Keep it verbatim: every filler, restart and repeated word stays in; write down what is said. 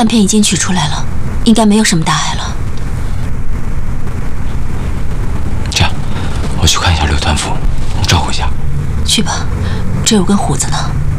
断片已经取出来了，应该没有什么大碍了。 这样，我去看一下刘团副，你照顾一下。 去吧，这有根虎子呢。